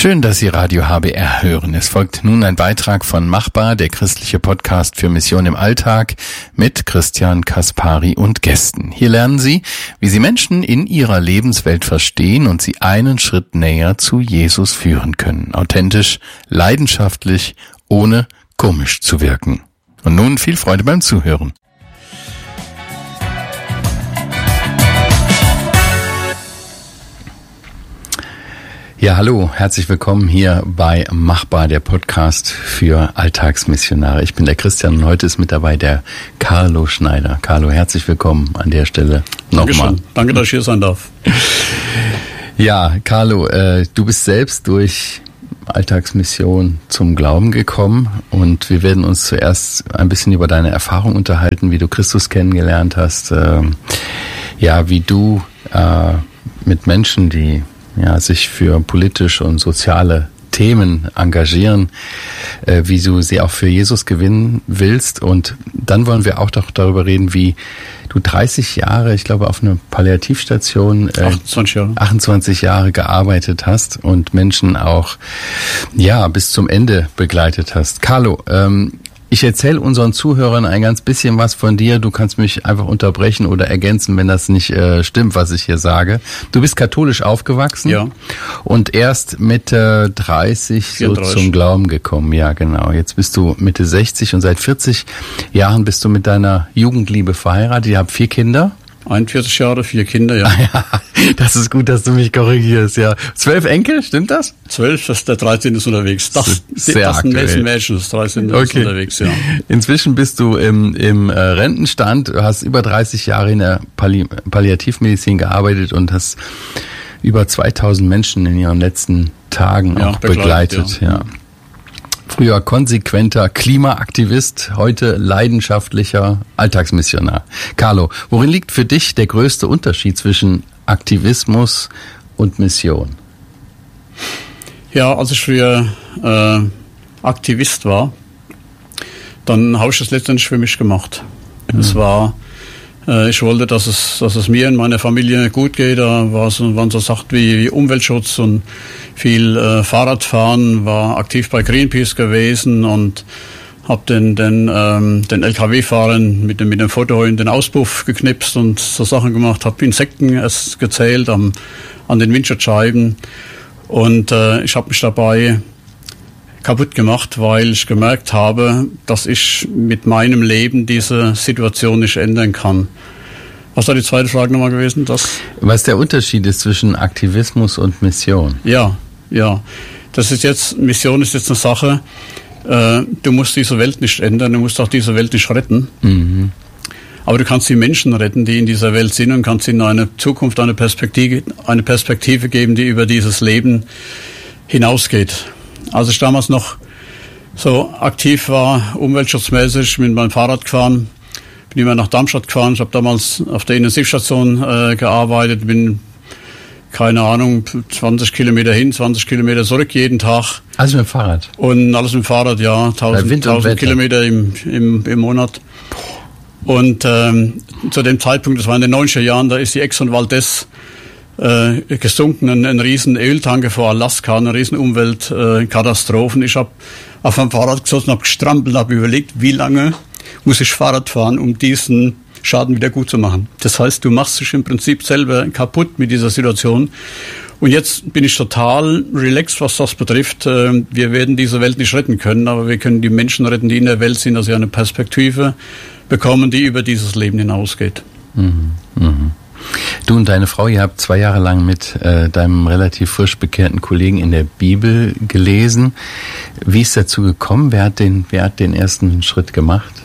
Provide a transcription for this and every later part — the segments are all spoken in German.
Schön, dass Sie Radio HBR hören. Es folgt nun ein Beitrag von Machbar, der christliche Podcast für Mission im Alltag mit Christian Kaspari und Gästen. Hier lernen Sie, wie Sie Menschen in ihrer Lebenswelt verstehen und sie einen Schritt näher zu Jesus führen können. Authentisch, leidenschaftlich, ohne komisch zu wirken. Und nun viel Freude beim Zuhören. Ja, hallo, herzlich willkommen hier bei Machbar, der Podcast für Alltagsmissionare. Ich bin der Christian und heute ist mit dabei der Carlo Schneider. Carlo, herzlich willkommen an der Stelle nochmal. Danke, dass ich hier sein darf. Ja, Carlo, du bist selbst durch Alltagsmission zum Glauben gekommen und wir werden uns zuerst ein bisschen über deine Erfahrung unterhalten, wie du Christus kennengelernt hast, wie du mit Menschen, die sich für politische und soziale Themen engagieren, wie du sie auch für Jesus gewinnen willst. Und dann wollen wir auch doch darüber reden, wie du 30 Jahre, ich glaube, auf einer Palliativstation 28 Jahre gearbeitet hast und Menschen auch bis zum Ende begleitet hast. Carlo, ich erzähle unseren Zuhörern ein ganz bisschen was von dir. Du kannst mich einfach unterbrechen oder ergänzen, wenn das nicht stimmt, was ich hier sage. Du bist katholisch aufgewachsen und erst Mitte 30 so zum Glauben gekommen. Ja, genau. Jetzt bist du Mitte 60 und seit 40 Jahren bist du mit deiner Jugendliebe verheiratet. Ihr habt 4 Kinder. 41 Jahre, 4 Kinder, ja. Das ist gut, dass du mich korrigierst, ja. 12 Enkel, stimmt das? 12, der 13 ist unterwegs. Das ist ein Mädchen, das 13 ist unterwegs, ja. Inzwischen bist du im Rentenstand, hast über 30 Jahre in der Palliativmedizin gearbeitet und hast über 2000 Menschen in ihren letzten Tagen auch begleitet, ja. Früher konsequenter Klimaaktivist, heute leidenschaftlicher Alltagsmissionar. Carlo, worin liegt für dich der größte Unterschied zwischen Aktivismus und Mission? Ja, als ich früher Aktivist war, dann habe ich das letztendlich für mich gemacht. Es war, ich wollte, dass es mir und meiner Familie gut geht. Da waren so Sachen wie Umweltschutz und viel Fahrradfahren, war aktiv bei Greenpeace gewesen und habe den LKW-Fahrern mit dem Foto in den Auspuff geknipst und so Sachen gemacht, habe Insekten erst gezählt an den Windschutzscheiben und ich habe mich dabei kaputt gemacht, weil ich gemerkt habe, dass ich mit meinem Leben diese Situation nicht ändern kann. Was war die zweite Frage nochmal gewesen? Was der Unterschied ist zwischen Aktivismus und Mission? Ja. Mission ist jetzt eine Sache, du musst diese Welt nicht ändern, du musst auch diese Welt nicht retten. Mhm. Aber du kannst die Menschen retten, die in dieser Welt sind und kannst ihnen eine Zukunft, eine Perspektive geben, die über dieses Leben hinausgeht. Als ich damals noch so aktiv war, umweltschutzmäßig, mit meinem Fahrrad gefahren, bin immer nach Darmstadt gefahren. Ich habe damals auf der Intensivstation gearbeitet, bin, keine Ahnung, 20 Kilometer hin, 20 Kilometer zurück jeden Tag. Alles mit dem Fahrrad? Und alles mit dem Fahrrad, ja. 1000 Kilometer im Monat. Und zu dem Zeitpunkt, das war in den 90er Jahren, da ist die Exxon Valdez gesunken, ein riesen Öltanker vor Alaska, eine riesen Umweltkatastrophen. Ich habe auf dem Fahrrad gesessen, habe gestrampelt, habe überlegt, wie lange muss ich Fahrrad fahren, um diesen Schaden wieder gut zu machen. Das heißt, du machst dich im Prinzip selber kaputt mit dieser Situation. Und jetzt bin ich total relaxed, was das betrifft. Wir werden diese Welt nicht retten können, aber wir können die Menschen retten, die in der Welt sind, dass sie eine Perspektive bekommen, die über dieses Leben hinausgeht. Mhm. Mhm. Du und deine Frau, ihr habt 2 Jahre lang mit deinem relativ frisch bekehrten Kollegen in der Bibel gelesen. Wie ist dazu gekommen? Wer hat den ersten Schritt gemacht?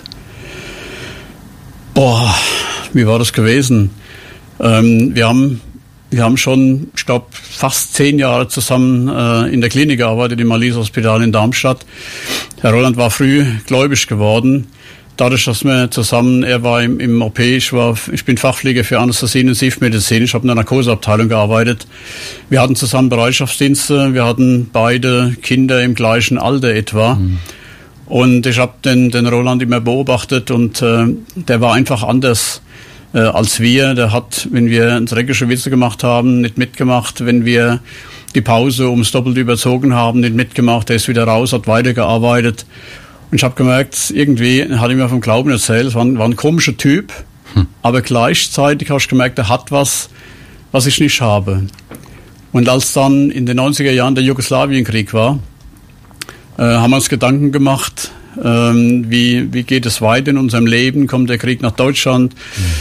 Wie war das gewesen? Wir haben schon, ich glaube, fast 10 Jahre zusammen in der Klinik gearbeitet, im Malise-Hospital in Darmstadt. Herr Roland war früh gläubig geworden. Dadurch, dass wir zusammen, er war im OP, ich bin Fachpfleger für Anästhesie, Intensivmedizin, ich habe in der Narkoseabteilung gearbeitet. Wir hatten zusammen Bereitschaftsdienste, wir hatten beide Kinder im gleichen Alter etwa. Mhm. Und ich habe den Roland immer beobachtet und der war einfach anders als wir. Der hat, wenn wir dreckige Witze gemacht haben, nicht mitgemacht. Wenn wir die Pause ums Doppelte überzogen haben, nicht mitgemacht, der ist wieder raus, hat weitergearbeitet. Und ich habe gemerkt, irgendwie hat er mir vom Glauben erzählt, es war ein komischer Typ, aber gleichzeitig habe ich gemerkt, er hat was ich nicht habe. Und als dann in den 90er Jahren der Jugoslawienkrieg war, haben wir uns Gedanken gemacht, wie geht es weiter in unserem Leben, kommt der Krieg nach Deutschland,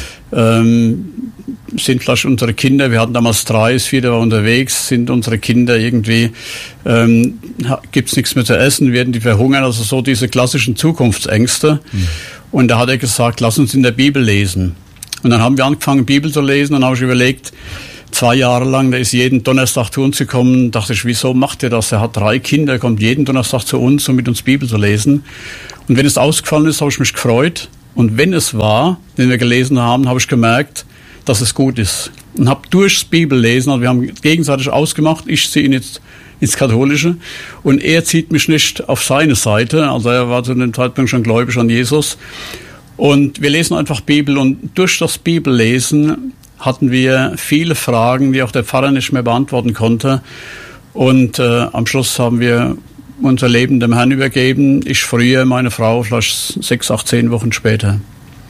sind vielleicht unsere Kinder, wir hatten damals 3, das 4. war unterwegs, sind unsere Kinder irgendwie, gibt's nichts mehr zu essen, werden die verhungern, also so diese klassischen Zukunftsängste. Und da hat er gesagt, lass uns in der Bibel lesen. Und dann haben wir angefangen, Bibel zu lesen, und habe ich überlegt, 2 Jahre lang, der ist jeden Donnerstag zu uns gekommen, dachte ich, wieso macht er das? Er hat 3 Kinder, er kommt jeden Donnerstag zu uns, um mit uns Bibel zu lesen. Und wenn es ausgefallen ist, habe ich mich gefreut. Und wenn es war, den wir gelesen haben, habe ich gemerkt, dass es gut ist. Und habe durchs Bibellesen, also wir haben gegenseitig ausgemacht, ich ziehe ihn jetzt ins Katholische und er zieht mich nicht auf seine Seite, also er war zu dem Zeitpunkt schon gläubig an Jesus. Und wir lesen einfach Bibel, und durch das Bibellesen hatten wir viele Fragen, die auch der Pfarrer nicht mehr beantworten konnte. Und am Schluss haben wir unser Leben dem Herrn übergeben. Ich früher, meine Frau vielleicht 6, 8, 10 Wochen später.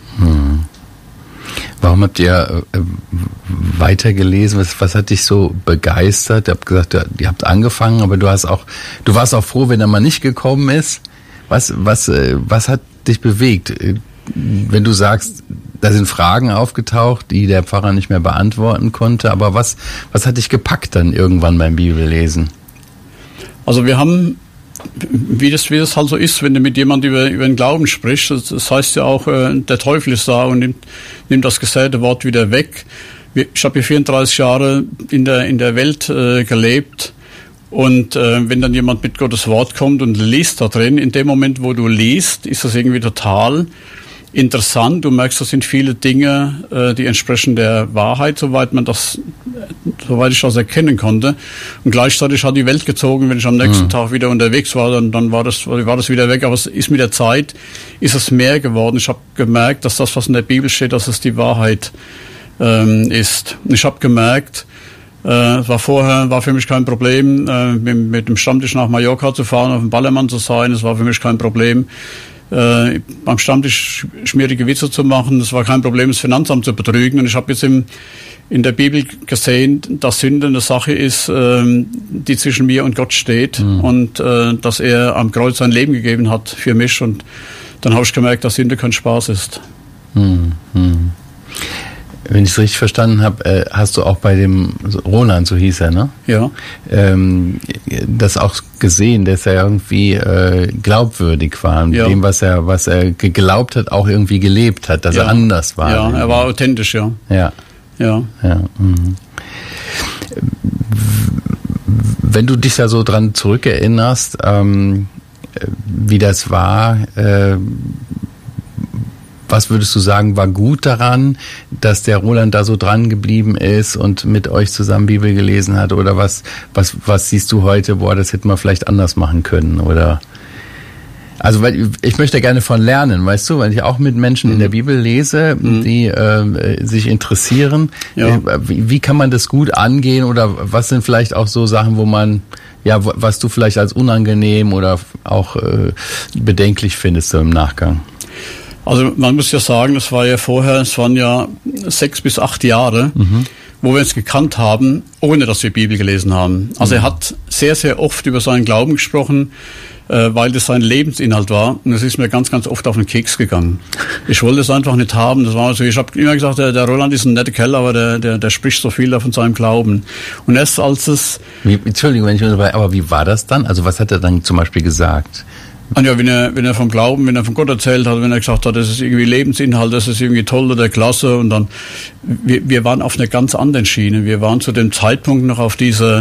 Warum habt ihr weitergelesen? Was hat dich so begeistert? Ihr habt gesagt, ihr habt angefangen, aber du warst auch froh, wenn er mal nicht gekommen ist. Was hat dich bewegt? Wenn du sagst, da sind Fragen aufgetaucht, die der Pfarrer nicht mehr beantworten konnte, aber was hat dich gepackt dann irgendwann beim Bibellesen? Also wir haben, wie das halt so ist, wenn du mit jemandem über den Glauben sprichst, das heißt ja auch, der Teufel ist da und nimmt das gesäte Wort wieder weg. Ich habe hier 34 Jahre in der Welt gelebt, und wenn dann jemand mit Gottes Wort kommt und liest da drin, in dem Moment, wo du liest, ist das irgendwie total interessant. Du merkst, das sind viele Dinge, die entsprechen der Wahrheit, soweit ich das erkennen konnte. Und gleichzeitig hat die Welt gezogen. Wenn ich am nächsten Tag wieder unterwegs war, dann war das wieder weg. Aber es ist mit der Zeit, ist es mehr geworden. Ich habe gemerkt, dass das, was in der Bibel steht, dass es die Wahrheit ist. Ich habe gemerkt, war für mich kein Problem, mit dem Stammtisch nach Mallorca zu fahren, auf dem Ballermann zu sein. Es war für mich kein Problem, beim Stammtisch schmierige Witze zu machen. Es war kein Problem, das Finanzamt zu betrügen. Und ich habe jetzt in der Bibel gesehen, dass Sünde eine Sache ist, die zwischen mir und Gott steht, und dass er am Kreuz sein Leben gegeben hat für mich. Und dann habe ich gemerkt, dass Sünde kein Spaß ist. Wenn ich es richtig verstanden habe, hast du auch bei dem Roland, so hieß er, ne? Ja. Das auch gesehen, dass er irgendwie glaubwürdig war und dem, was er geglaubt hat, auch irgendwie gelebt hat, dass er anders war. Ja, er war authentisch, ja. Ja. Wenn du dich da so dran zurückerinnerst, wie das war, was würdest du sagen, war gut daran, dass der Roland da so dran geblieben ist und mit euch zusammen Bibel gelesen hat? Oder was siehst du heute, das hätten wir vielleicht anders machen können? Oder, also, weil ich möchte gerne von lernen, weißt du, weil ich auch mit Menschen in der Bibel lese, die sich interessieren. Ja. Wie kann man das gut angehen? Oder was sind vielleicht auch so Sachen, wo man, was du vielleicht als unangenehm oder auch bedenklich findest so im Nachgang? Also man muss ja sagen, es waren ja 6 bis 8 Jahre, wo wir uns gekannt haben, ohne dass wir Bibel gelesen haben. Also er hat sehr, sehr oft über seinen Glauben gesprochen, weil das sein Lebensinhalt war. Und es ist mir ganz, ganz oft auf den Keks gegangen. Ich wollte es einfach nicht haben. Das war so, ich habe immer gesagt, der Roland ist ein netter Kerl, aber der spricht so viel von seinem Glauben. Und erst als es... Entschuldigung, wenn ich unterbreche, aber wie war das dann? Also was hat er dann zum Beispiel gesagt? Und ja, wenn er vom Glauben, wenn er von Gott erzählt hat, wenn er gesagt hat, das ist irgendwie Lebensinhalt, das ist irgendwie toll oder klasse, und dann, wir waren auf einer ganz anderen Schiene. Wir waren zu dem Zeitpunkt noch auf dieser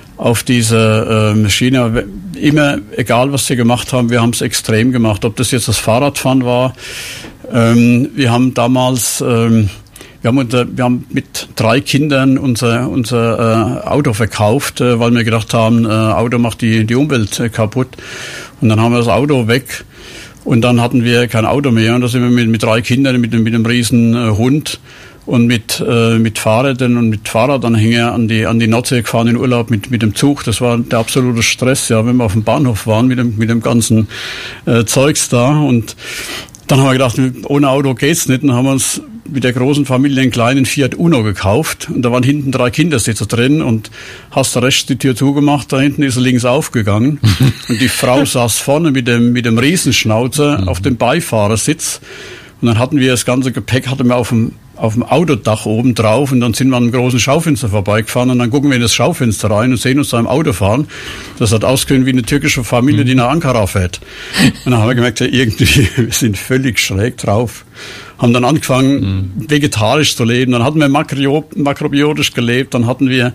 Schiene. Immer, egal was wir gemacht haben, wir haben es extrem gemacht. Ob das jetzt das Fahrradfahren war, wir haben damals, wir haben mit 3 Kindern unser Auto verkauft, weil wir gedacht haben, Auto macht die Umwelt kaputt. Und dann haben wir das Auto weg, und dann hatten wir kein Auto mehr, und da sind wir mit 3 Kindern, mit einem riesen Hund, und mit Fahrrädern und mit Fahrradanhänger an die Nordsee gefahren in Urlaub mit dem Zug. Das war der absolute Stress, ja, wenn wir auf dem Bahnhof waren mit dem ganzen Zeugs da. Und dann haben wir gedacht, ohne Auto geht's nicht. Und dann haben wir uns mit der großen Familie einen kleinen Fiat Uno gekauft. Und da waren hinten 3 Kindersitze drin und hast da rechts die Tür zugemacht, da hinten ist er links aufgegangen. Und die Frau saß vorne mit dem Riesenschnauzer auf dem Beifahrersitz. Und dann hatten wir das ganze Gepäck auf dem Autodach oben drauf und dann sind wir an einem großen Schaufenster vorbeigefahren und dann gucken wir in das Schaufenster rein und sehen uns da im Auto fahren. Das hat ausgesehen wie eine türkische Familie, die nach Ankara fährt. Und dann haben wir gemerkt, ja, irgendwie, wir sind völlig schräg drauf. Haben dann angefangen, vegetarisch zu leben. Dann hatten wir makrobiotisch gelebt. Dann hatten wir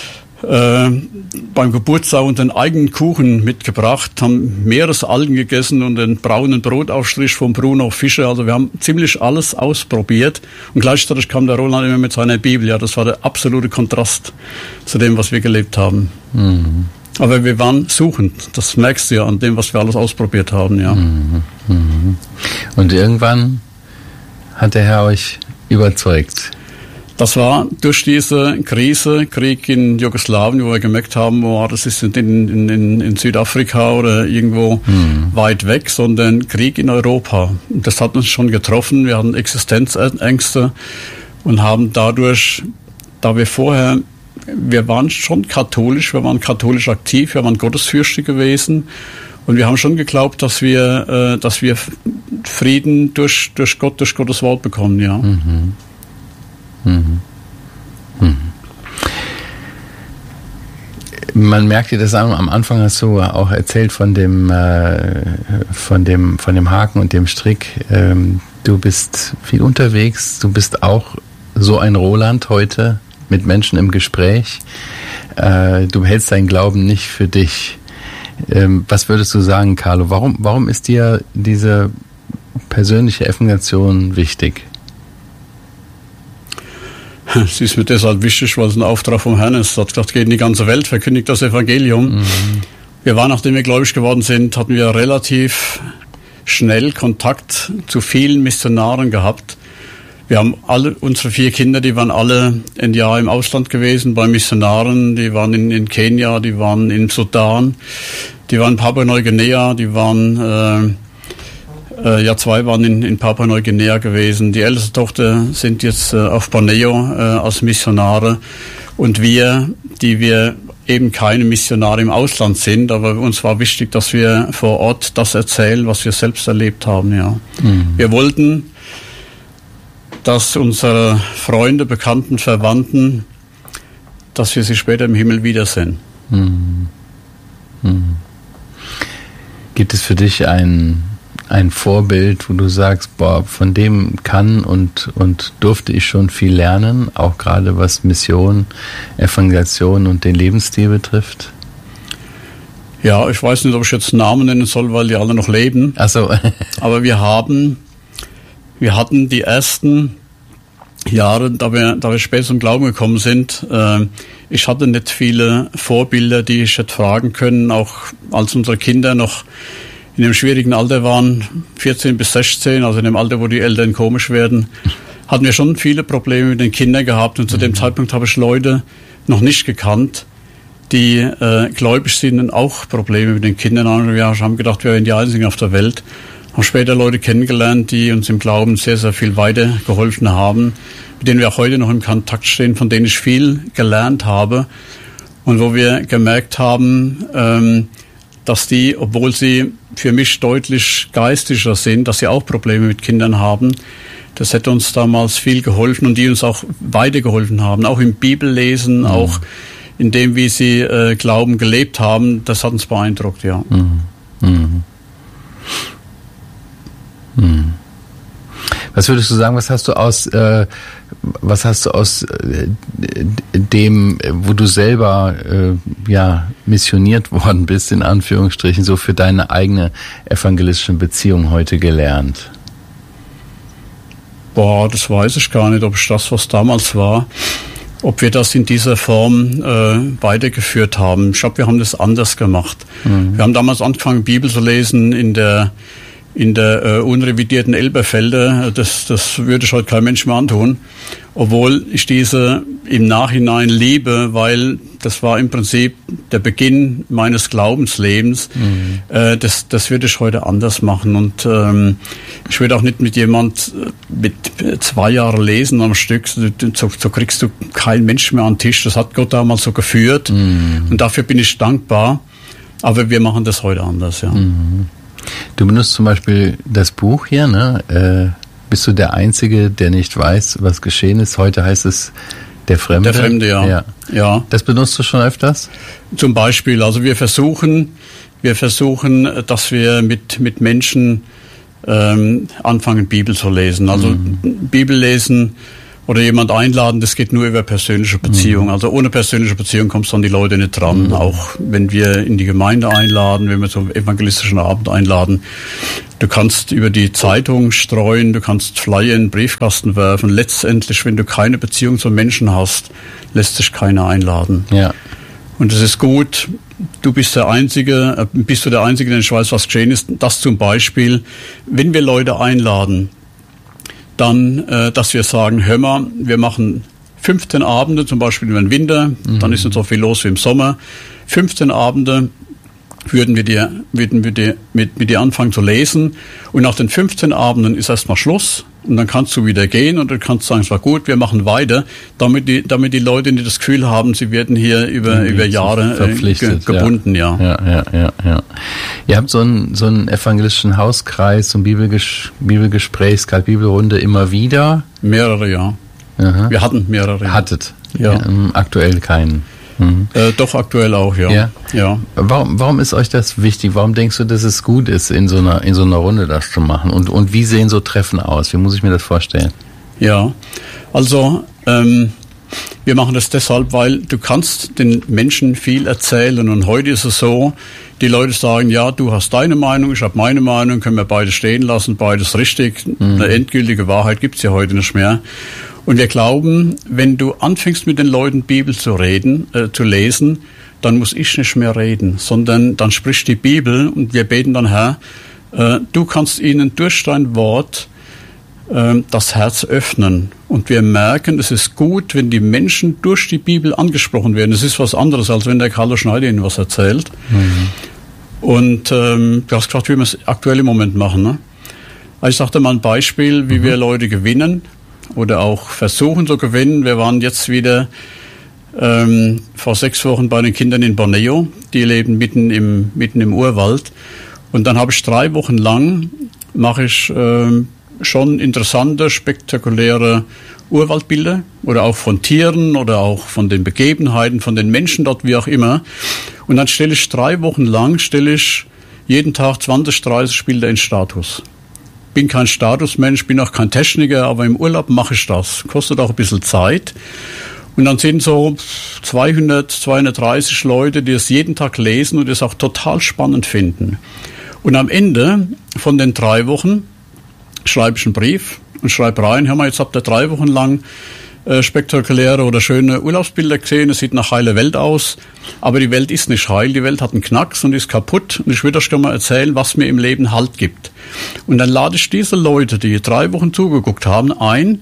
beim Geburtstag einen eigenen Kuchen mitgebracht, haben Meeresalgen gegessen und den braunen Brotaufstrich von Bruno Fischer. Also wir haben ziemlich alles ausprobiert und gleichzeitig kam der Roland immer mit seiner Bibel. Ja, das war der absolute Kontrast zu dem, was wir gelebt haben. Mhm. Aber wir waren suchend. Das merkst du ja an dem, was wir alles ausprobiert haben. Ja. Mhm. Mhm. Und irgendwann hat der Herr euch überzeugt? Das war durch diese Krieg in Jugoslawien, wo wir gemerkt haben, das ist in Südafrika oder irgendwo weit weg, sondern Krieg in Europa. Das hat uns schon getroffen. Wir hatten Existenzängste und haben dadurch, wir waren schon katholisch, wir waren katholisch aktiv, wir waren gottesfürchtig gewesen und wir haben schon geglaubt, dass wir Frieden durch Gott, durch Gottes Wort bekommen, ja. Mhm. Mhm. Mhm. Man merkt dir das an, am Anfang hast du auch erzählt von dem Haken und dem Strick. Du bist viel unterwegs, du bist auch so ein Roland heute mit Menschen im Gespräch. Du hältst deinen Glauben nicht für dich. Was würdest du sagen, Carlo? Warum ist dir diese persönliche Evangelisation wichtig? Es ist mir deshalb wichtig, weil es ein Auftrag vom Herrn ist. Er hat gesagt, geht in die ganze Welt, verkündigt das Evangelium. Mhm. Wir waren, nachdem wir gläubig geworden sind, hatten wir relativ schnell Kontakt zu vielen Missionaren gehabt. Wir haben unsere 4 Kinder, die waren alle ein Jahr im Ausland gewesen bei Missionaren. Die waren in Kenia, die waren in Sudan, die waren in Papua-Neuguinea, die waren... 2 waren in Papua-Neuguinea gewesen. Die älteste Tochter sind jetzt auf Borneo als Missionare. Und wir, die wir eben keine Missionare im Ausland sind, aber uns war wichtig, dass wir vor Ort das erzählen, was wir selbst erlebt haben. Ja. Mhm. Wir wollten, dass unsere Freunde, Bekannten, Verwandten, dass wir sie später im Himmel wiedersehen. Mhm. Mhm. Gibt es für dich ein Vorbild, wo du sagst, von dem kann und durfte ich schon viel lernen, auch gerade was Mission, Evangelisation und den Lebensstil betrifft? Ja, ich weiß nicht, ob ich jetzt Namen nennen soll, weil die alle noch leben. Ach so. Aber wir hatten die ersten Jahre, da wir später zum Glauben gekommen sind, ich hatte nicht viele Vorbilder, die ich hätte fragen können, auch als unsere Kinder noch in dem schwierigen Alter waren, 14 bis 16, also in dem Alter, wo die Eltern komisch werden, hatten wir schon viele Probleme mit den Kindern gehabt. Und zu dem Zeitpunkt habe ich Leute noch nicht gekannt, die gläubig sind und auch Probleme mit den Kindern haben. Wir haben gedacht, wir wären die Einzigen auf der Welt. Haben später Leute kennengelernt, die uns im Glauben sehr, sehr viel weitergeholfen haben, mit denen wir auch heute noch im Kontakt stehen, von denen ich viel gelernt habe. Und wo wir gemerkt haben, dass die, obwohl sie für mich deutlich geistlicher sind, dass sie auch Probleme mit Kindern haben. Das hätte uns damals viel geholfen und die uns auch weitergeholfen haben, auch im Bibellesen, auch in dem, wie sie Glauben gelebt haben. Das hat uns beeindruckt, ja. Mhm. Mhm. Mhm. Was würdest du sagen, was hast du aus dem, wo du selber missioniert worden bist, in Anführungsstrichen, so für deine eigene evangelistische Beziehung heute gelernt? Das weiß ich gar nicht, ob ich das, was damals war, ob wir das in dieser Form weitergeführt haben. Ich glaube, wir haben das anders gemacht. Mhm. Wir haben damals angefangen, Bibel zu lesen in der unrevidierten Elberfelder. Das würde ich heute kein Mensch mehr antun. obwohl ich diese im Nachhinein liebe, weil das war im Prinzip der Beginn meines Glaubenslebens. Das würde ich heute anders machen. Und ich würde auch nicht mit jemand mit 2 Jahren lesen am Stück. So kriegst du keinen Menschen mehr an den Tisch. Das hat Gott damals so geführt. Und dafür bin ich dankbar. Aber wir machen das heute anders, ja. Du benutzt zum Beispiel das Buch hier, ne? Bist du der Einzige, der nicht weiß, was geschehen ist? Heute heißt es Der Fremde. Der Fremde, ja. Das benutzt du schon öfters? Zum Beispiel, also wir versuchen, dass wir mit Menschen anfangen, Bibel zu lesen. Also Bibel lesen oder jemand einladen, das geht nur über persönliche Beziehung. Also ohne persönliche Beziehung kommst du an die Leute nicht dran. Auch wenn wir in die Gemeinde einladen, wenn wir zum evangelistischen Abend einladen. Du kannst über die Zeitung streuen, du kannst Flyer in den Briefkasten werfen. Letztendlich, wenn du keine Beziehung zum Menschen hast, lässt sich keiner einladen. Ja. Und es ist gut, bist du der Einzige, der nicht weiß, was geschehen ist. Das zum Beispiel, wenn wir Leute einladen, dann, dass wir sagen, hör mal, wir machen 15 Abende, zum Beispiel über den Winter, dann ist nicht so viel los wie im Sommer. 15 Abende würden wir mit dir anfangen zu lesen. Und nach den 15 Abenden ist erstmal Schluss. Und dann kannst du wieder gehen und du kannst sagen, es war gut, wir machen weiter, damit die Leute nicht das Gefühl haben, sie werden hier über Jahre gebunden, ja. Ihr habt so einen evangelischen Hauskreis, so ein Bibelgespräch, Bibelrunde immer wieder? Mehrere, ja. Aha. Wir hatten mehrere. Hattet? Ja. Aktuell keinen? Doch, aktuell auch, ja. Warum ist euch das wichtig? Warum denkst du, dass es gut ist, in so einer Runde das zu machen? Und wie sehen so Treffen aus? Wie muss ich mir das vorstellen? Ja, also wir machen das deshalb, weil du kannst den Menschen viel erzählen. Und heute ist es so, die Leute sagen, ja, du hast deine Meinung, ich habe meine Meinung, können wir beide stehen lassen, beides richtig. Eine endgültige Wahrheit gibt's ja heute nicht mehr. Und wir glauben, wenn du anfängst mit den Leuten Bibel zu lesen, dann muss ich nicht mehr reden, sondern dann spricht die Bibel und wir beten dann, Herr, du kannst ihnen durch dein Wort das Herz öffnen. Und wir merken, es ist gut, wenn die Menschen durch die Bibel angesprochen werden. Es ist was anderes, als wenn der Carlo Schneider ihnen was erzählt. Und du hast gefragt, wie wir es aktuell im Moment machen. Ne? Ich sagte mal ein Beispiel, wie wir Leute gewinnen oder auch versuchen zu gewinnen. Wir waren jetzt wieder vor 6 Wochen bei den Kindern in Borneo. Die leben mitten im Urwald. Und dann habe ich 3 Wochen lang, mache ich schon interessante, spektakuläre Urwaldbilder oder auch von Tieren oder auch von den Begebenheiten, von den Menschen dort, wie auch immer. Und dann stelle ich 3 Wochen lang, jeden Tag 20, 30 Bilder in Status. Bin kein Statusmensch, bin auch kein Techniker, aber im Urlaub mache ich das. Kostet auch ein bisschen Zeit. Und dann sind so 200, 230 Leute, die es jeden Tag lesen und es auch total spannend finden. Und am Ende von den 3 Wochen schreibe ich einen Brief und schreibe rein, hör mal, jetzt habt ihr 3 Wochen lang spektakuläre oder schöne Urlaubsbilder gesehen, es sieht nach heiler Welt aus, aber die Welt ist nicht heil, die Welt hat einen Knacks und ist kaputt und ich würde euch gerne mal erzählen, was mir im Leben Halt gibt. Und dann lade ich diese Leute, die 3 Wochen zugeguckt haben, ein,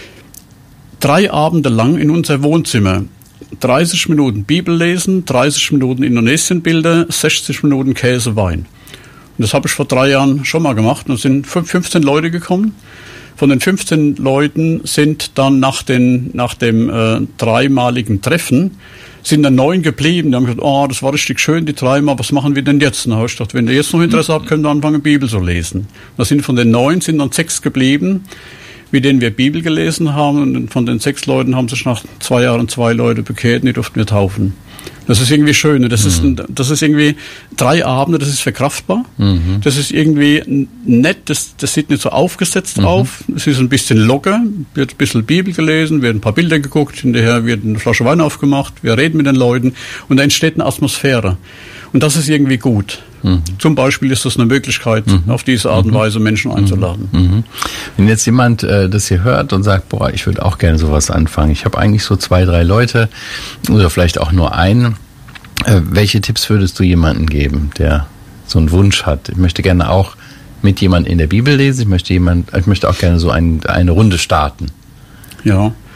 3 Abende lang in unser Wohnzimmer, 30 Minuten Bibel lesen, 30 Minuten Indonesienbilder, 60 Minuten Käse, Wein. Und das habe ich vor 3 Jahren schon mal gemacht und es sind 15 Leute gekommen. Von den 15 Leuten sind dann nach dem 3-maligen Treffen sind dann 9 geblieben. Die haben gesagt, oh, das war richtig schön, die 3 Mal, was machen wir denn jetzt? Und dann habe ich gedacht, wenn ihr jetzt noch Interesse habt, können wir anfangen, Bibel zu lesen. Da sind von den 9 sind dann 6 geblieben, mit denen wir Bibel gelesen haben. Und von den 6 Leuten haben sich nach 2 Jahren 2 Leute bekehrt und die durften wir taufen. Das ist irgendwie schön. Das ist irgendwie 3 Abende, das ist verkraftbar. Das ist irgendwie nett, das sieht nicht so aufgesetzt auf. Es ist ein bisschen locker, wird ein bisschen Bibel gelesen, wird ein paar Bilder geguckt, hinterher wird eine Flasche Wein aufgemacht, wir reden mit den Leuten und da entsteht eine Atmosphäre. Und das ist irgendwie gut. Zum Beispiel ist das eine Möglichkeit, auf diese Art und Weise Menschen einzuladen. Wenn jetzt jemand das hier hört und sagt, boah, ich würde auch gerne sowas anfangen. Ich habe eigentlich so 2, 3 Leute oder vielleicht auch nur einen. Welche Tipps würdest du jemandem geben, der so einen Wunsch hat? Ich möchte gerne auch mit jemandem in der Bibel lesen. Ich möchte auch gerne so eine Runde starten. Ja,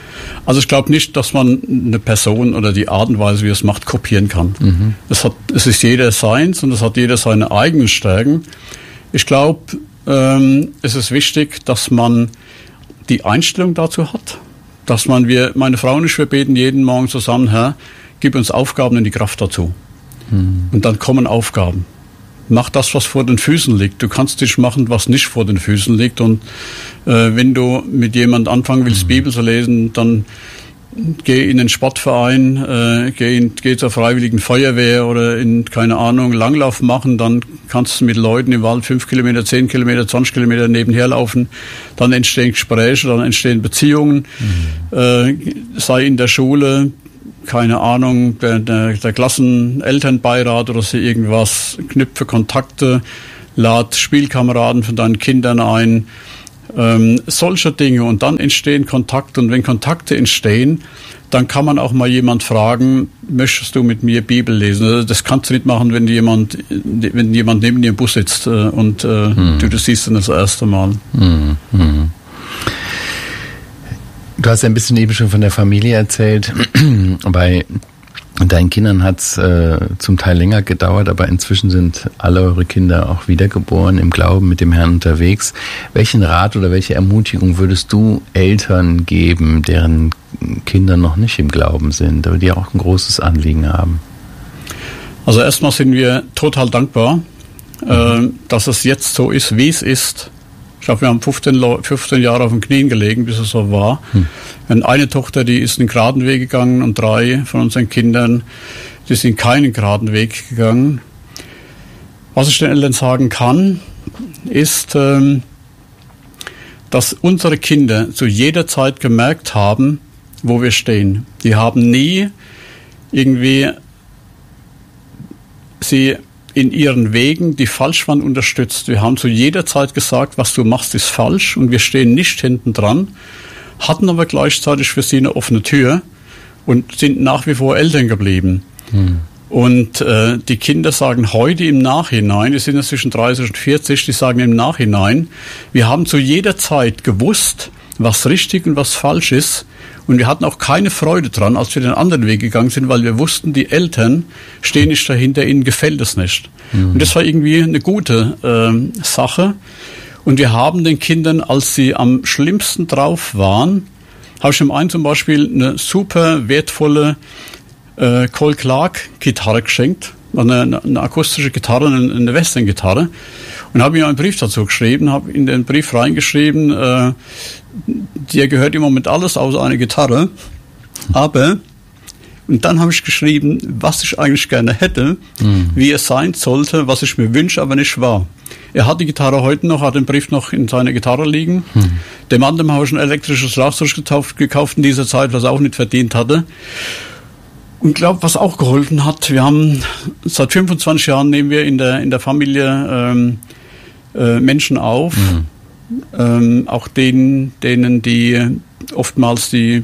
Also ich glaube nicht, dass man eine Person oder die Art und Weise, wie es macht, kopieren kann. Es ist jeder seins und es hat jeder seine eigenen Stärken. Ich glaube, es ist wichtig, dass man die Einstellung dazu hat. Dass meine Frau und ich, wir beten jeden Morgen zusammen, Herr, gib uns Aufgaben und die Kraft dazu. Und dann kommen Aufgaben. Mach das, was vor den Füßen liegt. Du kannst nicht machen, was nicht vor den Füßen liegt. Und wenn du mit jemand anfangen willst, Bibel zu lesen, dann geh in den Sportverein, geh zur Freiwilligen Feuerwehr oder in, keine Ahnung, Langlauf machen. Dann kannst du mit Leuten im Wald 5 Kilometer, 10 Kilometer, 20 Kilometer nebenher laufen. Dann entstehen Gespräche, dann entstehen Beziehungen. Sei in der Schule, keine Ahnung, der Klassenelternbeirat oder so irgendwas, knüpfe Kontakte, lad Spielkameraden von deinen Kindern ein, solche Dinge, und dann entstehen Kontakte, und wenn Kontakte entstehen, dann kann man auch mal jemand fragen, möchtest du mit mir Bibel lesen? Das kannst du nicht machen, wenn jemand neben dir im Bus sitzt und du das siehst dann das erste Mal. Du hast ja ein bisschen eben schon von der Familie erzählt. Bei deinen Kindern hat es zum Teil länger gedauert, aber inzwischen sind alle eure Kinder auch wiedergeboren, im Glauben mit dem Herrn unterwegs. Welchen Rat oder welche Ermutigung würdest du Eltern geben, deren Kinder noch nicht im Glauben sind, aber die auch ein großes Anliegen haben? Also erstmal sind wir total dankbar, dass es jetzt so ist, wie es ist. Ich glaube, wir haben 15 Jahre auf den Knien gelegen, bis es so war. Eine Tochter, die ist einen geraden Weg gegangen, und 3 von unseren Kindern, die sind keinen geraden Weg gegangen. Was ich den Eltern sagen kann, ist, dass unsere Kinder zu jeder Zeit gemerkt haben, wo wir stehen. Die haben nie irgendwie sie in ihren Wegen, die falsch waren, unterstützt. Wir haben zu jeder Zeit gesagt, was du machst, ist falsch, und wir stehen nicht hinten dran, hatten aber gleichzeitig für sie eine offene Tür und sind nach wie vor Eltern geblieben. Und die Kinder sagen heute im Nachhinein, die sind ja zwischen 30 und 40, die sagen im Nachhinein, wir haben zu jeder Zeit gewusst, was richtig und was falsch ist. Und wir hatten auch keine Freude dran, als wir den anderen Weg gegangen sind, weil wir wussten, die Eltern stehen nicht dahinter, ihnen gefällt es nicht. Und das war irgendwie eine gute Sache. Und wir haben den Kindern, als sie am schlimmsten drauf waren, habe ich dem einen zum Beispiel eine super wertvolle Cole Clark Gitarre geschenkt, eine akustische Gitarre, eine Western-Gitarre, und habe ihm einen Brief dazu geschrieben, habe in den Brief reingeschrieben, dir gehört im Moment alles außer eine Gitarre, aber, und dann habe ich geschrieben, was ich eigentlich gerne hätte, wie es sein sollte, was ich mir wünsche, aber nicht war. Er hat die Gitarre heute noch, hat den Brief noch in seiner Gitarre liegen. Dem anderen habe ich ein elektrisches Schlagzeug gekauft in dieser Zeit, was er auch nicht verdient hatte. Und glaube, was auch geholfen hat, wir haben seit 25 Jahren nehmen wir in der Familie Menschen auf, auch denen, die oftmals die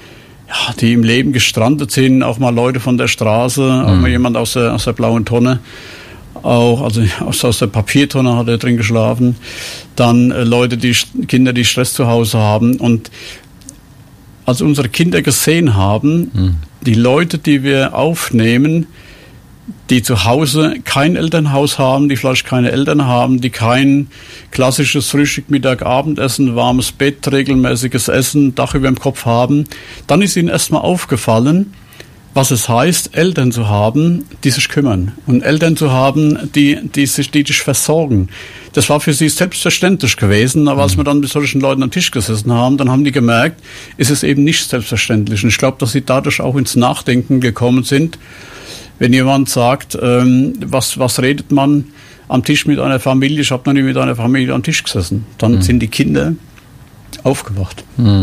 im Leben gestrandet sind, auch mal Leute von der Straße, auch mal jemand aus der blauen Tonne, auch also aus der Papiertonne hat er drin geschlafen, dann Kinder, die Stress zu Hause haben. Und als unsere Kinder gesehen haben, die Leute, die wir aufnehmen, die zu Hause kein Elternhaus haben, die vielleicht keine Eltern haben, die kein klassisches Frühstück, Mittag, Abendessen, warmes Bett, regelmäßiges Essen, Dach über dem Kopf haben, dann ist ihnen erstmal aufgefallen, was es heißt, Eltern zu haben, die sich kümmern, und Eltern zu haben, die dich versorgen. Das war für sie selbstverständlich gewesen, aber als wir dann mit solchen Leuten am Tisch gesessen haben, dann haben die gemerkt, ist es eben nicht selbstverständlich. Und ich glaube, dass sie dadurch auch ins Nachdenken gekommen sind. Wenn jemand sagt, was redet man am Tisch mit einer Familie? Ich habe noch nie mit einer Familie am Tisch gesessen. Dann sind die Kinder aufgewacht.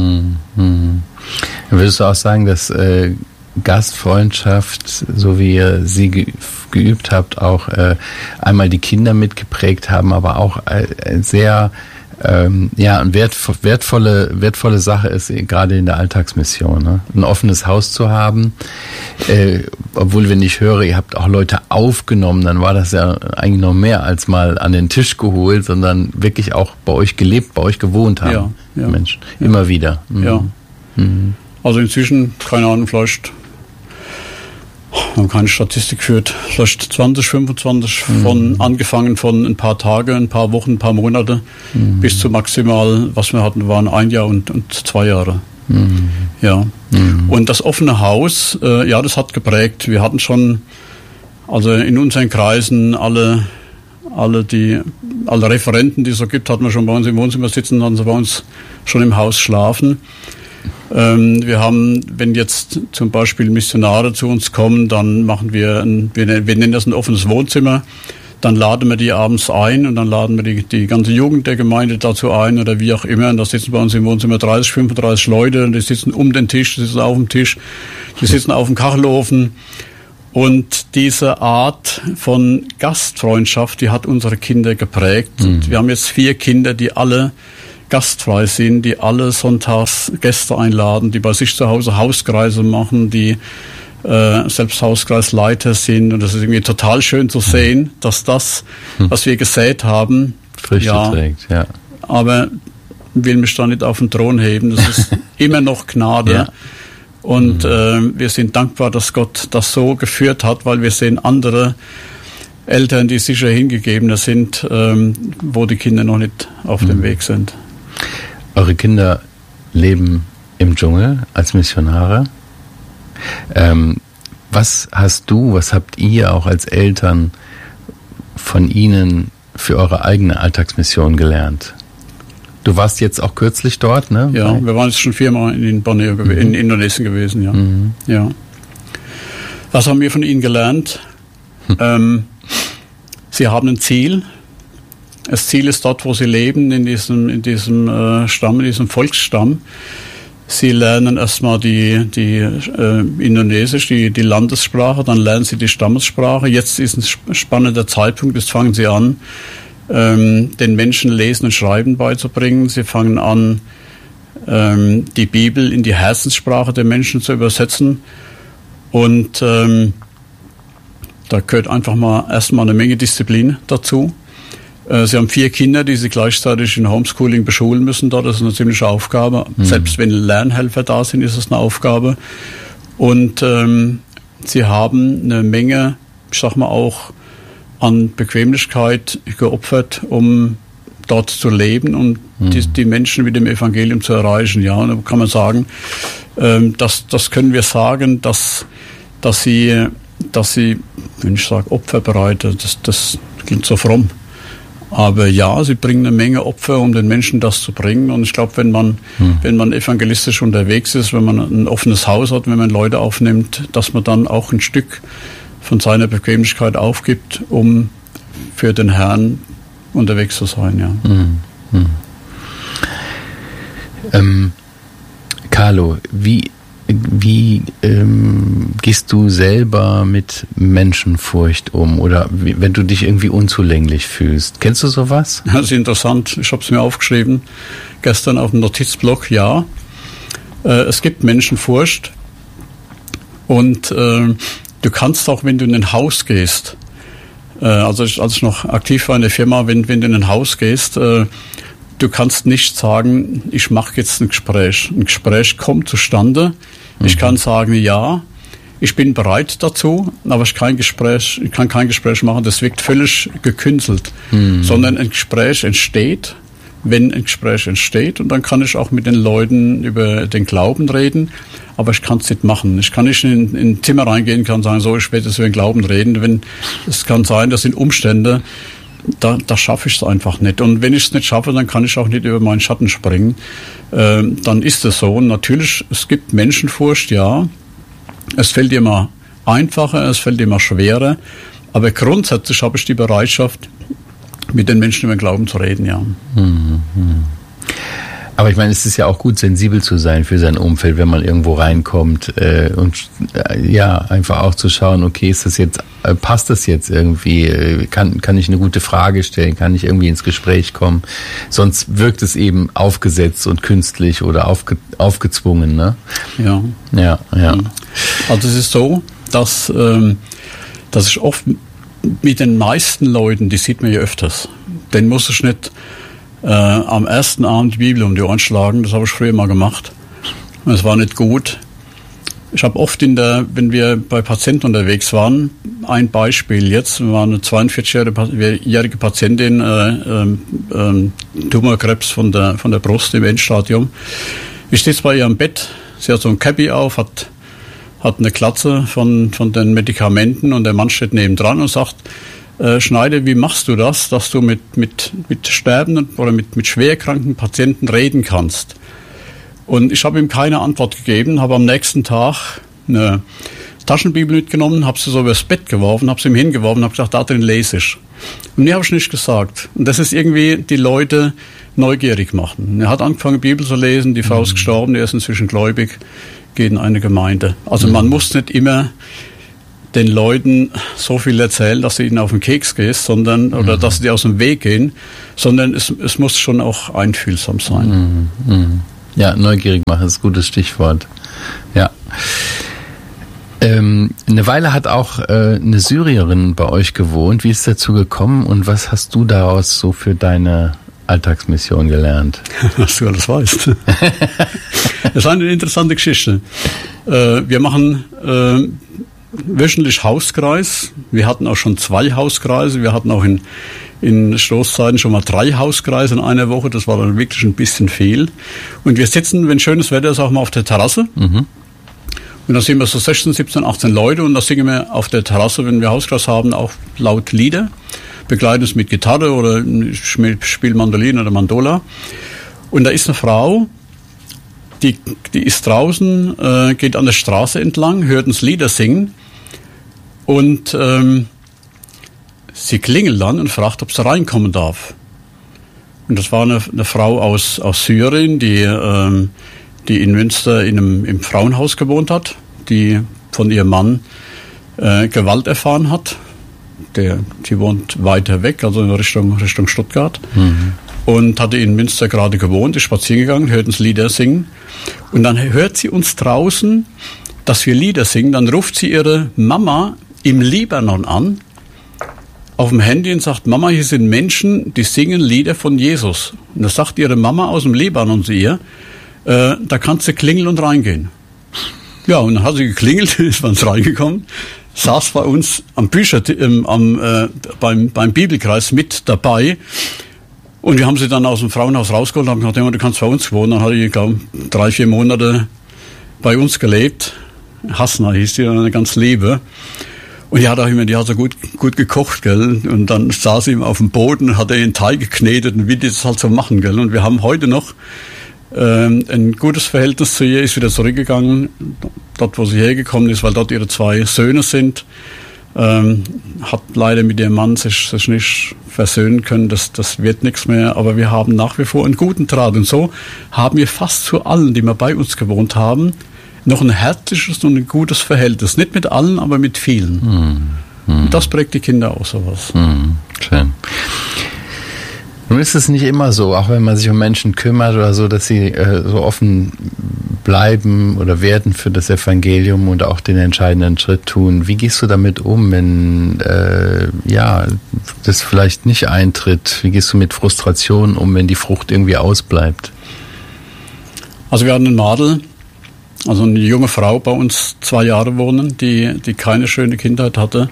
Würdest du auch sagen, dass Gastfreundschaft, so wie ihr sie geübt habt, auch einmal die Kinder mitgeprägt haben, aber auch sehr eine wertvolle Sache ist, gerade in der Alltagsmission, ne? Ein offenes Haus zu haben, obwohl, wenn ich höre, ihr habt auch Leute aufgenommen, dann war das ja eigentlich noch mehr als mal an den Tisch geholt, sondern wirklich auch bei euch gelebt, bei euch gewohnt haben. Ja. Menschen, immer wieder. Ja. Also inzwischen, keine Ahnung, vielleicht, wir haben keine Statistik geführt, vielleicht 20, 25 angefangen von ein paar Tage, ein paar Wochen, ein paar Monate, bis zu maximal, was wir hatten, waren 1 Jahr und 2 Jahre. Ja. Und das offene Haus, ja, das hat geprägt. Wir hatten schon, also in unseren Kreisen alle Referenten, die es so gibt, hatten wir schon bei uns im Wohnzimmer sitzen, hatten sie bei uns schon im Haus schlafen. Wir haben, wenn jetzt zum Beispiel Missionare zu uns kommen, dann machen wir nennen das ein offenes Wohnzimmer. Dann laden wir die abends ein und dann laden wir die ganze Jugend der Gemeinde dazu ein oder wie auch immer. Und da sitzen bei uns im Wohnzimmer 30, 35 Leute und die sitzen um den Tisch, die sitzen auf dem Tisch, die sitzen auf dem Kachelofen. Und diese Art von Gastfreundschaft, die hat unsere Kinder geprägt. Und wir haben jetzt 4 Kinder, die alle gastfrei sind, die alle sonntags Gäste einladen, die bei sich zu Hause Hauskreise machen, die selbst Hauskreisleiter sind. Und das ist irgendwie total schön zu sehen, dass das, was wir gesät haben, Früchte trägt, ja. Aber will mich da nicht auf den Thron heben. Das ist immer noch Gnade. Ja. Und wir sind dankbar, dass Gott das so geführt hat, weil wir sehen andere Eltern, die sicher hingegebener sind, wo die Kinder noch nicht auf dem Weg sind. Eure Kinder leben im Dschungel als Missionare. Was habt ihr auch als Eltern von ihnen für eure eigene Alltagsmission gelernt? Du warst jetzt auch kürzlich dort, ne? Ja, wir waren jetzt schon 4-mal in Borneo, in Indonesien gewesen, ja. Ja. Was haben wir von ihnen gelernt? Sie haben ein Ziel. Das Ziel ist dort, wo sie leben, in diesem Stamm, in diesem Volksstamm. Sie lernen erstmal die Indonesisch, die Landessprache, dann lernen sie die Stammessprache. Jetzt ist ein spannender Zeitpunkt, jetzt fangen sie an, den Menschen Lesen und Schreiben beizubringen. Sie fangen an, die Bibel in die Herzenssprache der Menschen zu übersetzen. Und da gehört einfach erstmal eine Menge Disziplin dazu. Sie haben 4 Kinder, die sie gleichzeitig in Homeschooling beschulen müssen. Dort ist eine ziemliche Aufgabe. Selbst wenn Lernhelfer da sind, ist es eine Aufgabe. Und sie haben eine Menge, ich sag mal auch, an Bequemlichkeit geopfert, um dort zu leben und die Menschen mit dem Evangelium zu erreichen. Ja, und da kann man sagen, das können wir sagen, dass sie, wenn ich sage Opferbereite, das klingt so fromm. Aber ja, sie bringen eine Menge Opfer, um den Menschen das zu bringen. Und ich glaube, wenn man evangelistisch unterwegs ist, wenn man ein offenes Haus hat, wenn man Leute aufnimmt, dass man dann auch ein Stück von seiner Bequemlichkeit aufgibt, um für den Herrn unterwegs zu sein. Ja. Carlo, wie gehst du selber mit Menschenfurcht um oder wenn du dich irgendwie unzulänglich fühlst? Kennst du sowas? Das ist interessant. Ich habe es mir aufgeschrieben, gestern auf dem Notizblock, ja. Es gibt Menschenfurcht und du kannst auch, wenn du in ein Haus gehst, als ich noch aktiv war in der Firma, wenn du in ein Haus gehst, du kannst nicht sagen, ich mache jetzt ein Gespräch. Ein Gespräch kommt zustande. Ich kann sagen, ja, ich bin bereit dazu, aber ich kann kein Gespräch machen, das wirkt völlig gekünstelt. Sondern ein Gespräch entsteht, wenn ein Gespräch entsteht, und dann kann ich auch mit den Leuten über den Glauben reden, aber ich kann es nicht machen. Ich kann nicht in ein Zimmer reingehen, kann sagen, so, ich werde jetzt über den Glauben reden. Es kann sein, das sind Umstände, da schaffe ich es einfach nicht. Und wenn ich es nicht schaffe, dann kann ich auch nicht über meinen Schatten springen. Dann ist es so. Und natürlich, es gibt Menschenfurcht, ja. Es fällt dir mal einfacher, es fällt dir mal schwerer. Aber grundsätzlich habe ich die Bereitschaft, mit den Menschen über den Glauben zu reden, ja. Aber ich meine, es ist ja auch gut, sensibel zu sein für sein Umfeld, wenn man irgendwo reinkommt und ja, einfach auch zu schauen, okay, passt das jetzt irgendwie? Kann ich eine gute Frage stellen? Kann ich irgendwie ins Gespräch kommen? Sonst wirkt es eben aufgesetzt und künstlich oder aufgezwungen, ne? Ja. Ja. Also es ist so, dass ich oft mit den meisten Leuten, die sieht man ja öfters, den muss ich nicht am ersten Abend die Bibel um die Ohren schlagen, das habe ich früher mal gemacht. Und es war nicht gut. Ich habe oft wenn wir bei Patienten unterwegs waren, ein Beispiel jetzt, wir waren eine 42-jährige Patientin, Tumorkrebs von der Brust im Endstadium. Ich sitze bei ihr am Bett, sie hat so ein Cappy auf, hat eine Glatze von den Medikamenten und der Mann steht nebendran und sagt, Schneider, wie machst du das, dass du mit sterbenden oder mit schwerkranken Patienten reden kannst? Und ich habe ihm keine Antwort gegeben, habe am nächsten Tag eine Taschenbibel mitgenommen, habe sie so übers Bett geworfen, habe sie ihm hingeworfen, habe gesagt, da drin lese ich. Und mir habe ich nicht gesagt. Und das ist irgendwie die Leute neugierig machen. Er hat angefangen, Bibel zu lesen, die Frau ist gestorben, er ist inzwischen gläubig, geht in eine Gemeinde. Also man muss nicht immer den Leuten so viel erzählen, dass du ihnen auf den Keks gehst, oder dass sie dir aus dem Weg gehen, sondern es muss schon auch einfühlsam sein. Ja, neugierig machen ist ein gutes Stichwort. Ja. Eine Weile hat auch eine Syrierin bei euch gewohnt. Wie ist es dazu gekommen und was hast du daraus so für deine Alltagsmission gelernt? Was du alles weißt. Das ist eine interessante Geschichte. Wir machen wöchentlich Hauskreis. Wir hatten auch schon 2 Hauskreise. Wir hatten auch in Stoßzeiten schon mal 3 Hauskreise in einer Woche. Das war dann wirklich ein bisschen viel. Und wir sitzen, wenn schönes Wetter ist, auch mal auf der Terrasse. Und da sind wir so 16, 17, 18 Leute und da singen wir auf der Terrasse, wenn wir Hauskreis haben, auch laut Lieder. Begleiten es mit Gitarre oder ich spiele Mandolin oder Mandola. Und da ist eine Frau, die ist draußen, geht an der Straße entlang, hört uns Lieder singen und sie klingelt dann und fragt, ob sie reinkommen darf. Und das war eine Frau aus Syrien, die in Münster im Frauenhaus gewohnt hat, die von ihrem Mann Gewalt erfahren hat. Die wohnt weiter weg, also in Richtung Stuttgart. Und hatte in Münster gerade gewohnt, ist spazieren gegangen, hört uns Lieder singen. Und dann hört sie uns draußen, dass wir Lieder singen. Dann ruft sie ihre Mama im Libanon an, auf dem Handy und sagt, Mama, hier sind Menschen, die singen Lieder von Jesus. Und das sagt ihre Mama aus dem Libanon zu ihr, da kannst du klingeln und reingehen. Ja, und dann hat sie geklingelt, ist bei uns reingekommen, saß bei uns am beim Bibelkreis mit dabei. Und wir haben sie dann aus dem Frauenhaus rausgeholt und haben gesagt, du kannst bei uns wohnen. Dann hat die, glaube ich, 3-4 Monate bei uns gelebt. Hasna hieß die, eine ganz liebe. Und die hat so gut gekocht, gell. Und dann saß sie ihm auf dem Boden und hat ihren Teig geknetet und wie die das halt so machen, gell. Und wir haben heute noch ein gutes Verhältnis zu ihr, ist wieder zurückgegangen, dort wo sie hergekommen ist, weil dort ihre 2 Söhne sind. Hat leider mit ihrem Mann sich nicht versöhnen können, das wird nichts mehr, aber wir haben nach wie vor einen guten Draht. Und so haben wir fast zu allen, die wir bei uns gewohnt haben, noch ein herzliches und ein gutes Verhältnis. Nicht mit allen, aber mit vielen. Und das prägt die Kinder auch sowas. Schön. Nun ist es nicht immer so, auch wenn man sich um Menschen kümmert oder so, dass sie so offen bleiben oder werden für das Evangelium und auch den entscheidenden Schritt tun. Wie gehst du damit um, wenn das vielleicht nicht eintritt? Wie gehst du mit Frustration um, wenn die Frucht irgendwie ausbleibt? Also wir hatten einen Madel, also eine junge Frau bei uns 2 Jahre wohnen, die keine schöne Kindheit hatte.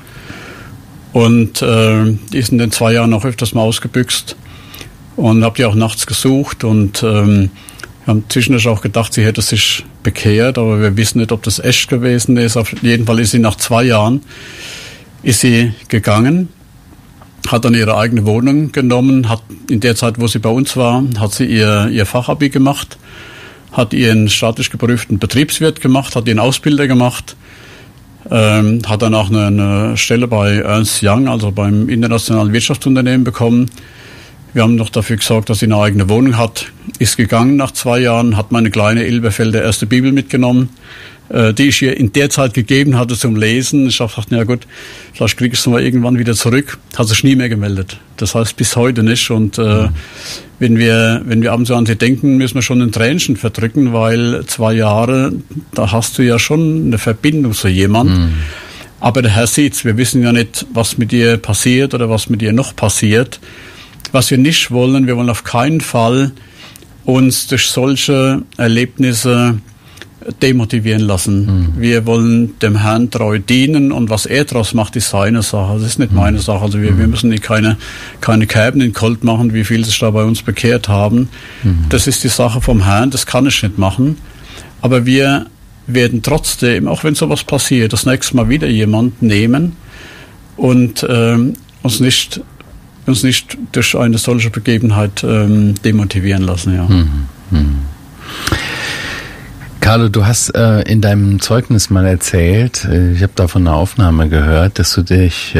Und die ist in den 2 Jahren auch öfters mal ausgebüxt. Und habe die auch nachts gesucht und wir haben zwischendurch auch gedacht, sie hätte sich bekehrt, aber wir wissen nicht, ob das echt gewesen ist. Auf jeden Fall ist sie nach 2 Jahren ist sie gegangen, hat dann ihre eigene Wohnung genommen, hat in der Zeit, wo sie bei uns war, hat sie ihr Fachabi gemacht, hat ihren staatlich geprüften Betriebswirt gemacht, hat ihren Ausbilder gemacht, hat dann auch eine Stelle bei Ernst Young, also beim internationalen Wirtschaftsunternehmen bekommen. Wir haben noch dafür gesorgt, dass sie eine eigene Wohnung hat. Ist gegangen nach 2 Jahren, hat meine kleine Elberfelder erste Bibel mitgenommen, die ich ihr in der Zeit gegeben hatte zum Lesen. Ich dachte, ja gut, vielleicht kriege ich es mal irgendwann wieder zurück. Hat sich nie mehr gemeldet. Das heißt bis heute nicht. Und wenn wir abends an sie denken, müssen wir schon ein Tränchen verdrücken, weil 2 Jahre, da hast du ja schon eine Verbindung zu jemandem. Aber der Herr sieht's. Wir wissen ja nicht, was mit ihr passiert oder was mit ihr noch passiert. Was wir nicht wollen, wir wollen auf keinen Fall uns durch solche Erlebnisse demotivieren lassen. Wir wollen dem Herrn treu dienen und was er daraus macht, ist seine Sache. Das ist nicht meine Sache. Also wir müssen keine Kerben in Colt machen, wie viele sich da bei uns bekehrt haben. Das ist die Sache vom Herrn, das kann ich nicht machen. Aber wir werden trotzdem, auch wenn sowas passiert, das nächste Mal wieder jemanden nehmen und uns nicht durch eine solche Begebenheit demotivieren lassen. Ja. Carlo, du hast in deinem Zeugnis mal erzählt, ich habe davon eine Aufnahme gehört, dass dich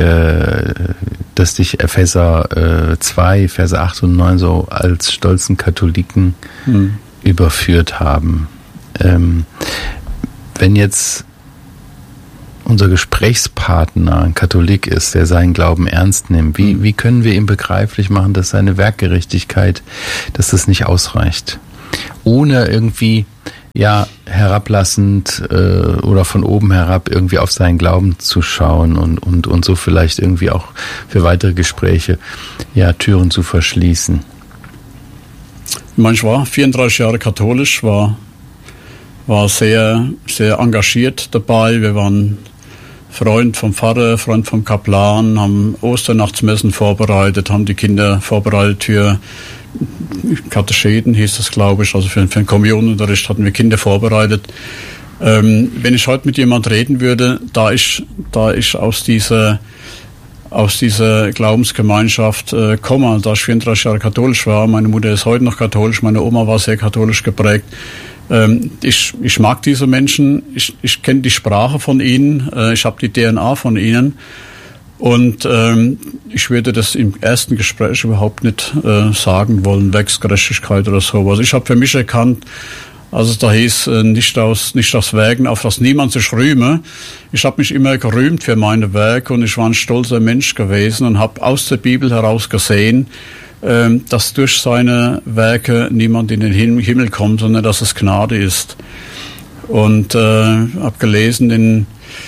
Epheser 2, Verse 8 und 9 so als stolzen Katholiken überführt haben. Wenn jetzt unser Gesprächspartner ein Katholik ist, der seinen Glauben ernst nimmt, wie können wir ihm begreiflich machen, dass seine Werkgerechtigkeit, dass das nicht ausreicht? Ohne irgendwie herablassend oder von oben herab irgendwie auf seinen Glauben zu schauen und so vielleicht irgendwie auch für weitere Gespräche Türen zu verschließen. Ich war 34 Jahre katholisch, war sehr, sehr engagiert dabei. Wir waren Freund vom Pfarrer, Freund vom Kaplan, haben Osternachtsmessen vorbereitet, haben die Kinder vorbereitet für Katecheden, hieß das, glaube ich. Also für den Kommunionunterricht hatten wir Kinder vorbereitet. Wenn ich heute mit jemand reden würde, da ich aus dieser Glaubensgemeinschaft komme, da ich 34 Jahre katholisch war, meine Mutter ist heute noch katholisch, meine Oma war sehr katholisch geprägt. Ich mag diese Menschen, ich kenne die Sprache von ihnen, ich habe die DNA von ihnen und ich würde das im ersten Gespräch überhaupt nicht sagen wollen, Werksgerechtigkeit oder sowas. Ich habe für mich erkannt, also es da hieß, nicht aus Werken, auf das niemand sich rühme. Ich habe mich immer gerühmt für meine Werke und ich war ein stolzer Mensch gewesen und habe aus der Bibel heraus gesehen, dass durch seine Werke niemand in den Himmel kommt, sondern dass es Gnade ist. Und habe gelesen in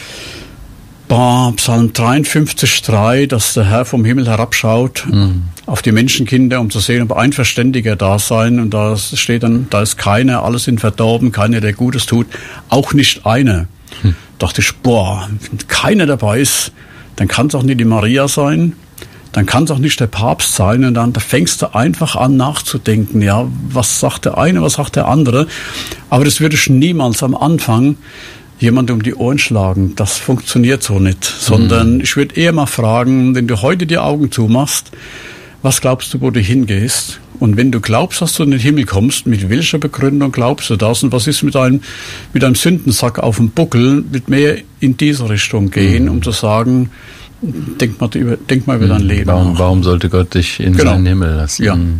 Psalm 53,3, dass der Herr vom Himmel herabschaut auf die Menschenkinder, um zu sehen, ob ein Verständiger da sein. Und da steht dann, da ist keiner, alle sind verdorben, keiner, der Gutes tut, auch nicht einer. Dachte ich, wenn keiner dabei ist, dann kann es auch nicht die Maria sein. Dann kann es auch nicht der Papst sein und dann fängst du einfach an nachzudenken, was sagt der eine, was sagt der andere. Aber das würde ich niemals am Anfang jemand um die Ohren schlagen. Das funktioniert so nicht. Sondern ich würde eher mal fragen, wenn du heute die Augen zumachst, was glaubst du, wo du hingehst? Und wenn du glaubst, dass du in den Himmel kommst, mit welcher Begründung glaubst du das? Und was ist mit einem Sündensack auf dem Buckel, mit mehr in diese Richtung gehen, um zu sagen, denk mal über dein Leben nach. Warum sollte Gott dich in seinen Himmel lassen?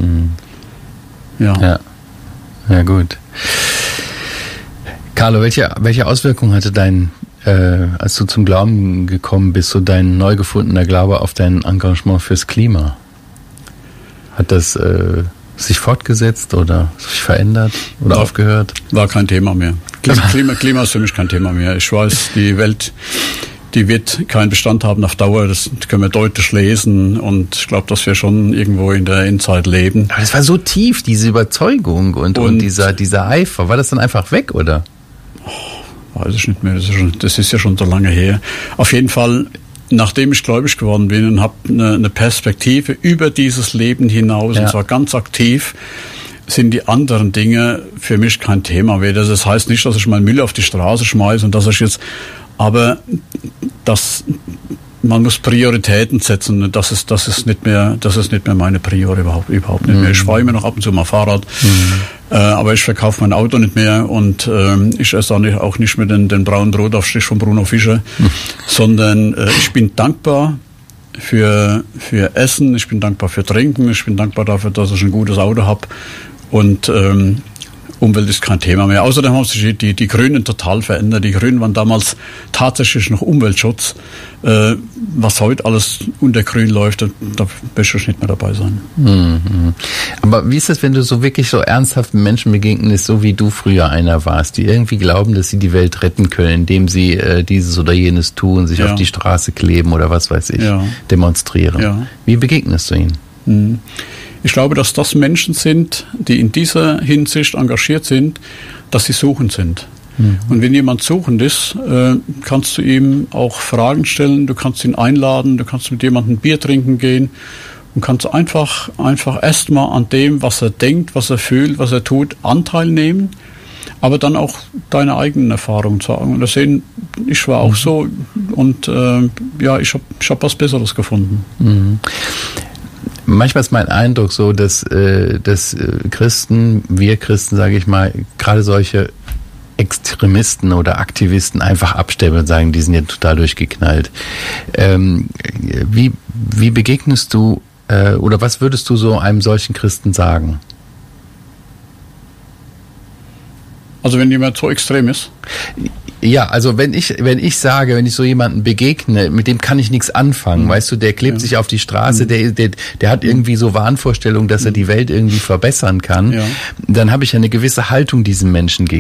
Ja, gut. Carlo, welche Auswirkungen hatte als du zum Glauben gekommen bist, so dein neu gefundener Glaube auf dein Engagement fürs Klima? Hat das sich fortgesetzt oder sich verändert oder aufgehört? War kein Thema mehr. Klima ist für mich kein Thema mehr. Ich weiß, die Welt, die wird keinen Bestand haben auf Dauer, das können wir deutlich lesen und ich glaube, dass wir schon irgendwo in der Endzeit leben. Aber das war so tief, diese Überzeugung und dieser Eifer. War das dann einfach weg, oder? Weiß ich nicht mehr, das ist ja schon so lange her. Auf jeden Fall, nachdem ich gläubig geworden bin und habe eine Perspektive über dieses Leben hinaus und zwar ganz aktiv, sind die anderen Dinge für mich kein Thema mehr. Das heißt nicht, dass ich meinen Müll auf die Straße schmeiße und dass ich jetzt, aber man muss Prioritäten setzen und das ist nicht mehr meine Prior überhaupt nicht mehr. Ich fahre immer noch ab und zu mal Fahrrad, aber ich verkaufe mein Auto nicht mehr und ich esse auch nicht mehr den braunen Brotaufstrich von Bruno Fischer, sondern ich bin dankbar für Essen, ich bin dankbar für Trinken, ich bin dankbar dafür, dass ich ein gutes Auto habe und Umwelt ist kein Thema mehr. Außerdem haben sich die Grünen total verändert. Die Grünen waren damals tatsächlich noch Umweltschutz. Was heute alles unter Grün läuft, da möchte ich nicht mehr dabei sein. Aber wie ist das, wenn du so wirklich so ernsthaften Menschen begegnest, so wie du früher einer warst, die irgendwie glauben, dass sie die Welt retten können, indem sie dieses oder jenes tun, sich auf die Straße kleben oder was weiß ich, demonstrieren. Ja. Wie begegnest du ihnen? Ich glaube, dass das Menschen sind, die in dieser Hinsicht engagiert sind, dass sie suchend sind. Und wenn jemand suchend ist, kannst du ihm auch Fragen stellen, du kannst ihn einladen, du kannst mit jemandem ein Bier trinken gehen und kannst einfach erstmal an dem, was er denkt, was er fühlt, was er tut, Anteil nehmen, aber dann auch deine eigenen Erfahrungen sagen. Und das sehen, ich war auch so und ich hab was Besseres gefunden. Mhm. Manchmal ist mein Eindruck so, dass Christen, wir Christen, sage ich mal, gerade solche Extremisten oder Aktivisten einfach abstempeln und sagen, die sind ja total durchgeknallt. Wie begegnest du oder was würdest du so einem solchen Christen sagen? Also wenn jemand so extrem ist? Ja, also wenn ich so jemanden begegne, mit dem kann ich nichts anfangen, weißt du, der klebt sich auf die Straße, der hat irgendwie so Wahnvorstellungen, dass er die Welt irgendwie verbessern kann, dann habe ich ja eine gewisse Haltung diesem Menschen gegenüber.